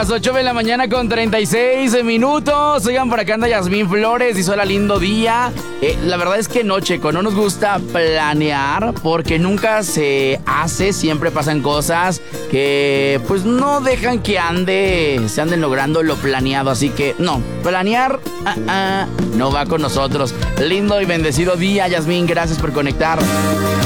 las 8 de la mañana con 36 minutos. Oigan, por acá anda Yasmín Flores. Dice: hola, lindo día. La verdad es que no, Checo, no nos gusta planear porque nunca se hace. Siempre pasan cosas que pues no dejan que se anden logrando lo planeado. Así que no, planear no va con nosotros. Lindo y bendecido día, Yasmín. Gracias por conectar.